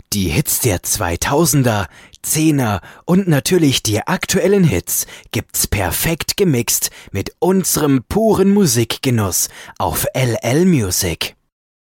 Die Hits der 2000er, 10er und natürlich die aktuellen Hits gibt's perfekt gemixt mit unserem puren Musikgenuss auf LL Music.